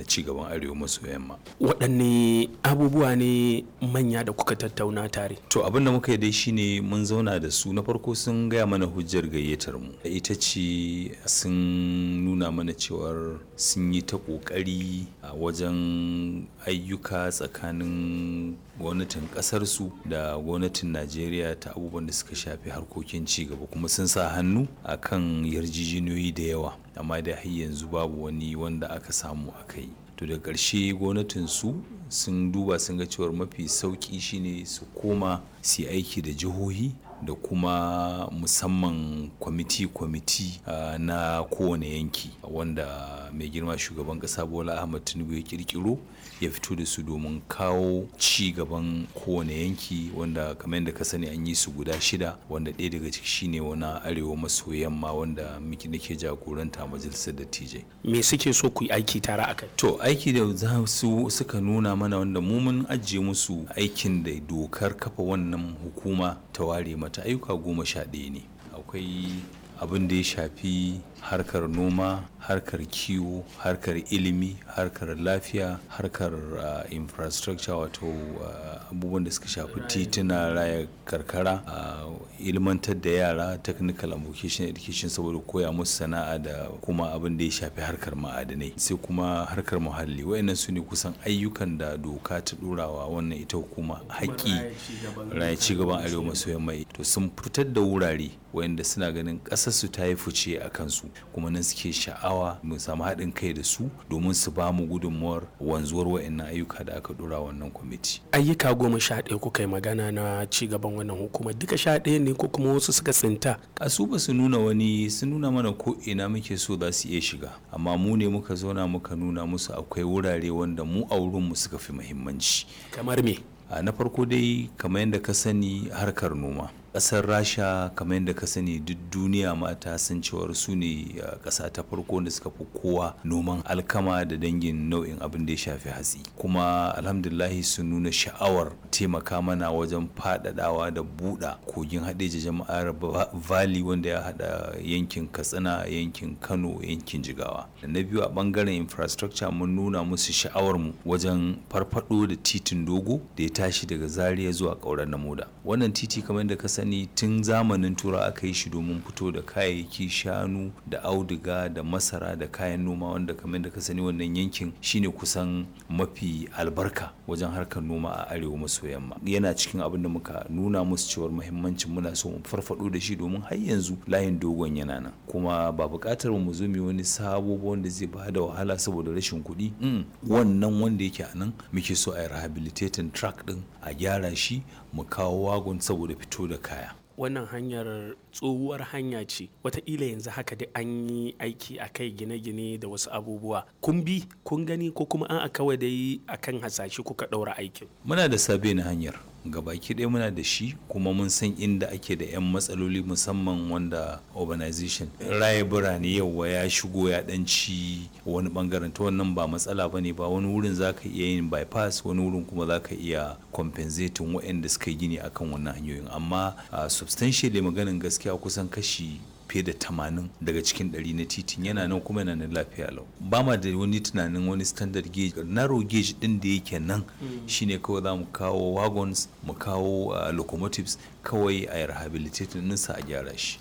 cigaban arewa maso yamma. Waɗanne abubuwa ne manya da kuka tattauna tare? To abin da muka yi dai shine mun zauna da su, na farko sun gaya mana hujjar gayyatar mu, ita ce sun nuna mana cewar sun yi ta ƙoƙari a wajen ayyuka tsakanin gwamnatin ƙasarsu da gwamnatin Najeriya ta abubuwan da suka shafi harkokin cigaba, kuma sun sa hannu a kan yarjejeniyoyi da yawa, amma da har yanzu babu wani wanda aka samu aka yi. To da ƙarshe gwamnatinsu sun duba sun ga cewar mafi sauƙi shine su koma su yi aiki da jihohi da kuma musamman kwamiti na kowane yanki wanda mai girma shugaban ƙasa Bola Ahmed Tinubu ya kirkiro ya fito da su domin kawo ci gaban kowane yanki, wanda kamar yadda ka sani an yi su guda 6, wanda ɗaya daga ciki shine wani arewa maso yamma wanda nake jagoranta majalisar dattijai. Me suke so ku yi aiki tare a kai? To aiki da za su suka nuna mana, wanda mu mun ajiye musu aikin da dokar kafa wannan hukuma ta ware mata ayyuka 11 ne. Akwai abin da ya shafi harkar noma, harkar kiwo, harkar ilimi, harkar lafiya, harkar infrastructure, wato abubuwan da suka shafi tituna, raya karkara, ilmantar da yara, technical and vocational education saboda koya musu sana'a, da kuma abin da ya shafi harkar ma'adanai, sai kuma harkar muhalli. Wayannan su ne kusan ayyukan da doka ta ɗorawa wannan ita hukuma haƙƙi raya cigaban arewa maso yamma. To sun fitar da wurare wayanda suna ganin ƙasarsu ta yi fice a kansu, kuma nan suke sha'awa mu samu haɗin kai da su domin su ba mu gudunmuwar wanzuwar wayannan ayyuka da aka ɗora wannan kwamiti. Ayyuka 11 kuka yi magana na cigaban wannan hukuma, duka 11 ne ko kuma wasu suka tsinta? A su ba su nuna wani, sun nuna mana ko ina muke so za su iya shiga, amma mu ne muka zauna muka nuna musu akwai wurare wanda mu a wurinmu suka fi muhimmanci. Kamar me? Na farko dai kamar yadda ka sani harkar noma. Ƙasar Rasha kamar yadda ka sani duk duniya mata sun cewar su ne ƙasa ta farko da suka fi kowa noman alkama da dangin nau'in abin da ya shafi hatsi, kuma alhamdulahi sun nuna sha'awar taimaka mana wajen faɗaɗawa da buɗa kogin haɗeja jama'ar valley wanda ya haɗa yankin Katsina, yankin Kano, yankin Jigawa. Da na biyu a ɓangaren infrastructure mun nuna musu sha'awar mu wajen farfaɗo da titin dogo da ya tashi daga Zaria zuwa Ƙauren Namoda. Wannan titi kamar yadda ka sani tun zamanin tura aka yi shi domin fito da kayayyaki, shanu da auduga da masara da kayan noma, wanda kamar da ka sani wannan yankin shine kusan mafi albarka wajen harkar noma a arewa maso yamma. Yana cikin abin da muka nuna musu cewar muhimmancin muna so mu farfado da shi, domin har yanzu layin dogon yana nan, kuma ba buƙatar mu zo mu wani sabo wanda zai ba da wahala saboda rashin kuɗi. Wannan wanda yake a nan muke so a yi rehabilitating track din, a gyara shi, mu kawo wagon saboda fito da kaya. Wannan hanyar tsohuwar hanya ce, wataƙila yanzu haka dai an yi aiki a kai, gine-gine da wasu abubuwa. Kun bi kun gani ko kuma an kawai dai akan hasashe kuka ɗaura aikin? Muna da sabe na hanyar gabaki ɗaya muna da shi, kuma mun san inda ake da 'yan matsaloli, musamman wanda urbanization raye birane yawa ya shigo ya ɗanci wani bangaren, ta wannan ba matsala ba ne ba. Wani wurin za ka iya yin bypass, wani wurin kuma za ka iya compensating waɗanda suka yi gini akan wannan hanyoyin, amma substantially maganin gaskiya kusan kashi fiye da 80 daga cikin 100 na titin yana nan, kuma yana nan lafiya lau. Ba ma da wani tunanin wani standard gauge, narrow gauge din da yake nan shine kawai za mu kawo wagons, mu kawo locomotives, kawai a rehabilitating ninsa a gyara shi.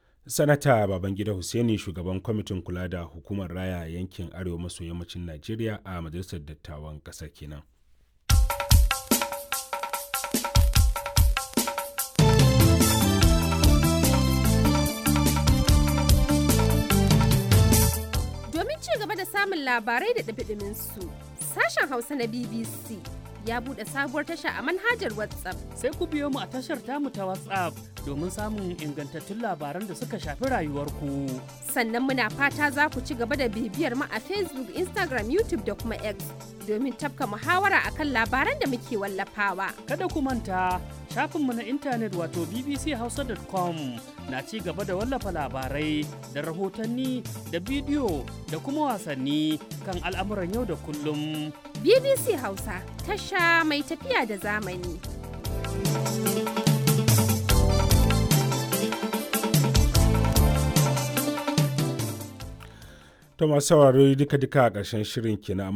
Sanata Babangida Hussaini, shugaban kwamitin kula da hukumar raya yankin arewa maso yammacin Najeriya a majalisar dattawan ƙasar kenan. Gaba da samun labarai da ɗumi su, sashen Hausa na BBC ya buɗe sabuwar tasha a manhajar WhatsApp. Sai ku biyo mu a tashar tamu ta WhatsApp domin samun ingantattun labaran da suka shafi rayuwarku. Sannan muna fata za ku ci gaba da bibiyar mu a Facebook, Instagram, YouTube da kuma X domin tafka muhawara akan labaran da muke wallafawa. Kada ku manta, shafinmu na intanet wato bbchausa.com na ci gaba da wallafa labarai da rahotanni da bidiyo da kuma wasanni kan al'amuran yau da kullum. BBC Hausa, tasha mai tafiya da zamani. To masu sauraro duka-duka a ƙarshen shirin kenan.